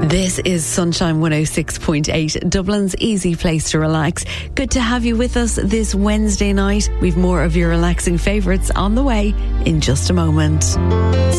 This is Sunshine 106.8, Dublin's easy place to relax. Good to have you with us this Wednesday night. We've more of your relaxing favourites on the way in just a moment.